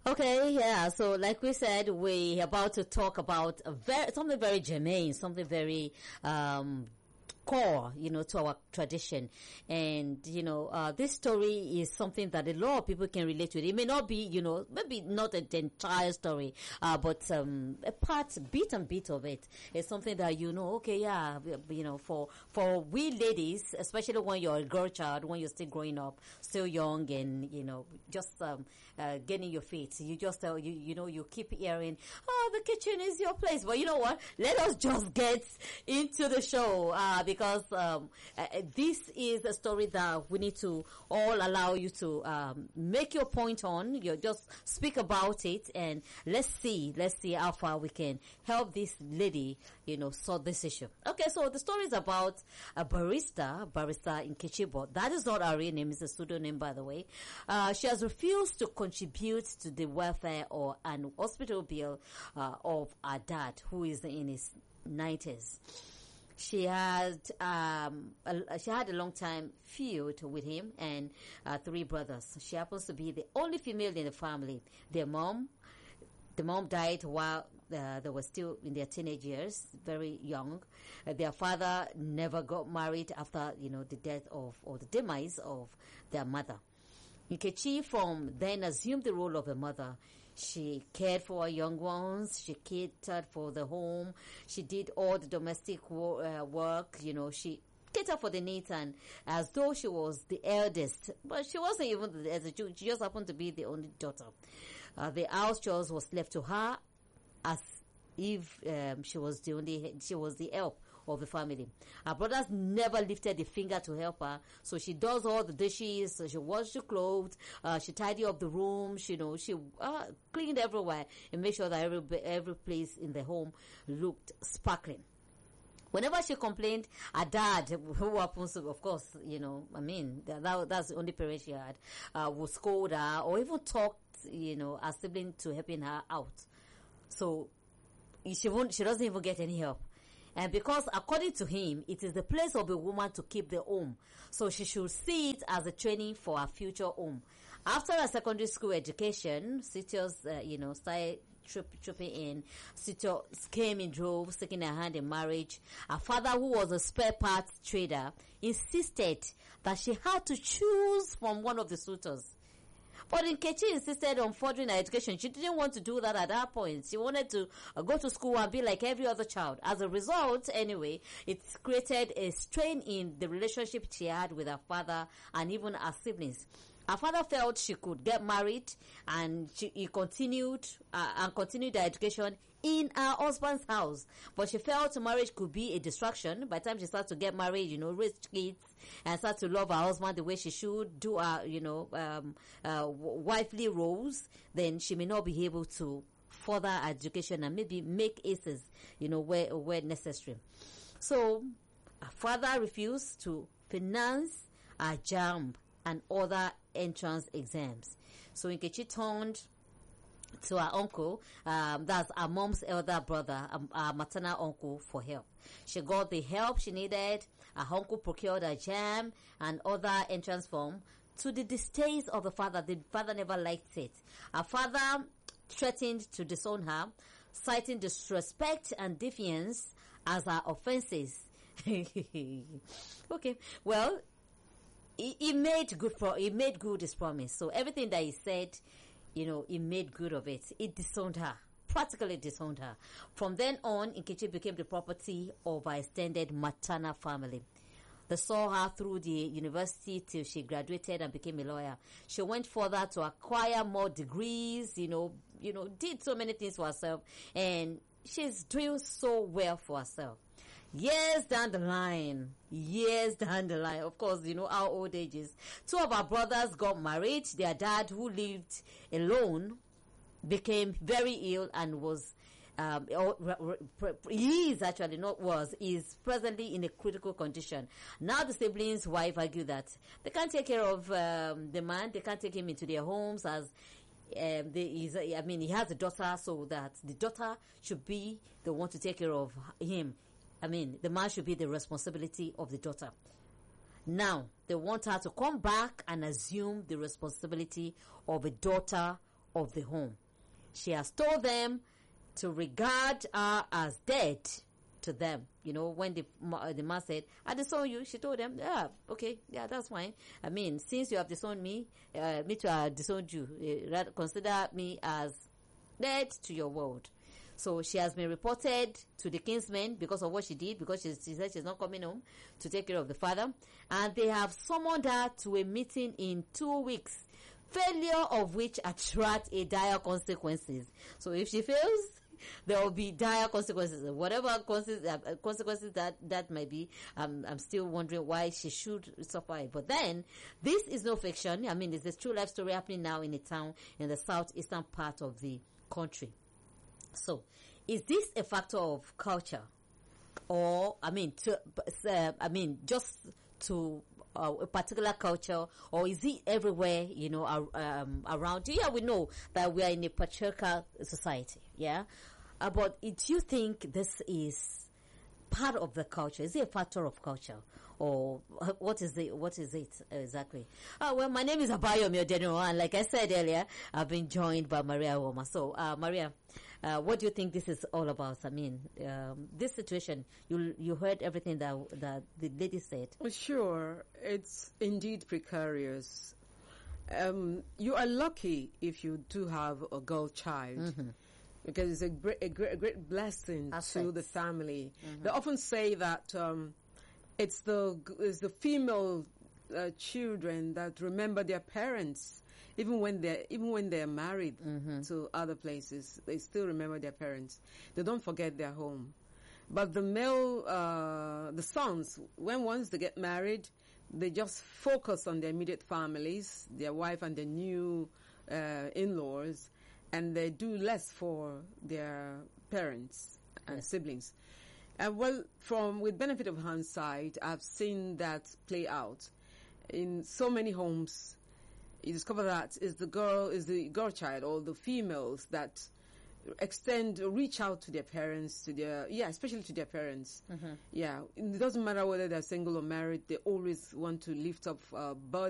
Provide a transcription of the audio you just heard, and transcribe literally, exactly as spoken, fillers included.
Okay, yeah. So, like we said, we're about to talk about a very something very germane, something very um, core, you know, to our tradition. And, you know, uh, this story is something that a lot of people can relate to. It may not be, you know, maybe not the entire story, uh, but um, a part, bit and bit of it is something that, you know, okay, yeah, you know, for, for we ladies, especially when you're a girl child, when you're still growing up, still young and, you know, just um, uh, getting your feet, you just, uh, you, you know, you keep hearing, oh, the kitchen is your place. But you know what? Let us just get into the show, uh, because Because um, uh, this is a story that we need to all allow you to um, make your point on. You just speak about it, and let's see, let's see how far we can help this lady, you know, solve this issue. Okay, so the story is about a barista, barista Nkechi, but that is not her real name; it's a pseudonym, by the way. Uh, she has refused to contribute to the welfare or an hospital bill uh, of her dad, who is in his nineties. She had um, a, she had a long time feud with him and uh, three brothers. She happens to be the only female in the family. Their mom, the mom died while uh, they were still in their teenage years, very young. Uh, their father never got married after, you know, the death of or the demise of their mother. Nkechi from then assumed the role of a mother. She cared for her young ones. She catered for the home. She did all the domestic wo- uh, work. You know, she catered for the needs, and as though she was the eldest. But she wasn't even the eldest. She just happened to be the only daughter. Uh, the house chores was left to her as if um, she was the only, she was the help of the family. Her brothers never lifted a finger to help her, so she does all the dishes, so she washes the clothes, uh, she tidy up the room, she, you know, she uh, cleaned everywhere and made sure that every every place in the home looked sparkling. Whenever she complained, her dad, who happens to, of course, you know, I mean, that, that's the only parent she had, uh, would scold her or even talk, you know, her sibling to helping her out. So she won't, she doesn't even get any help. And because according to him, it is the place of a woman to keep the home. So she should see it as a training for her future home. After her secondary school education, Sitios, uh, you know, started trip, tripping in. Sitios came in droves, taking her hand in marriage. Her father, who was a spare parts trader, insisted that she had to choose from one of the suitors. But Nkechi insisted on furthering her education. She didn't want to do that at that point. She wanted to uh, go to school and be like every other child. As a result, anyway, it created a strain in the relationship she had with her father and even her siblings. Her father felt she could get married, and she he continued uh, and continued her education in her husband's house. But she felt marriage could be a distraction. By the time she started to get married, you know, raise kids, and start to love her husband the way she should, do her, you know, um, uh, wifely roles, then she may not be able to further her education and maybe make aces, you know, where where necessary. So her father refused to finance her JAMB and other entrance exams. So Nkechi turned to her uncle, um, that's her mom's elder brother, um, her maternal uncle, for help. She got the help she needed. Her uncle procured a JAMB and other entrance form to the distaste of the father. The father never liked it. Her father threatened to disown her, citing disrespect and defiance as her offenses. Okay, well, he, he made good. Pro- he made good his promise. So everything that he said, you know, he made good of it. It disowned her, practically disowned her. From then on, Nkechi became the property of her extended maternal family. They saw her through the university till she graduated and became a lawyer. She went further to acquire more degrees, you know, you know, did so many things for herself, and she's doing so well for herself. Years down the line, years down the line, of course, you know, our old ages, two of our brothers got married. Their dad, who lived alone, became very ill and was, um, he is actually not was, is presently in a critical condition. Now the siblings' wife argue that they can't take care of um, the man, they can't take him into their homes as Um, the, he's, I mean, he has a daughter, so that the daughter should be the one to take care of him. I mean, the man should be the responsibility of the daughter. Now, they want her to come back and assume the responsibility of a daughter of the home. She has told them to regard her as dead to them. You know, when the the man said, I disown you, she told them, yeah, okay, yeah, that's fine. I mean, since you have disowned me, uh, me too, I disowned you. Uh, consider me as dead to your world. So she has been reported to the kinsmen because of what she did, because she, she said she's not coming home to take care of the father. And they have summoned her to a meeting in two weeks, failure of which attract a dire consequences. So if she fails, there will be dire consequences. Whatever consequences, uh, consequences that, that might be, um, I'm still wondering why she should suffer it. But then, this is no fiction. I mean, it's a true life story happening now in a town in the southeastern part of the country. So, is this a factor of culture, or I mean, to, uh, I mean, just to uh, a particular culture, or is it everywhere? You know, um, around. Yeah, we know that we are in a patriarchal society. Yeah, uh, but do you think this is part of the culture? Is it a factor of culture? Or what is it? What is it exactly? Uh, well, my name is Abayomi Odeniro, and like I said earlier, I've been joined by Maria Woma. So, uh, Maria, uh, what do you think this is all about? I mean, um, this situation, you you heard everything that that the lady said. Well, sure, it's indeed precarious. Um, you are lucky if you do have a girl child. Mm-hmm. Because it's a great, a great, a great blessing Aspect. to the family. Mm-hmm. They often say that um, it's the it's the female uh, children that remember their parents, even when they even when they're married mm-hmm. to other places. They still remember their parents. They don't forget their home. But the male, uh, the sons, when once they get married, they just focus on their immediate families, their wife and their new uh, in-laws. And they do less for their parents and yes. siblings. And well, from with benefit of hindsight, I've seen that play out in so many homes. You discover that is the girl, is the girl child, or the females that extend, reach out to their parents, to their yeah, especially to their parents. Mm-hmm. Yeah, it doesn't matter whether they're single or married. They always want to lift up uh, burden.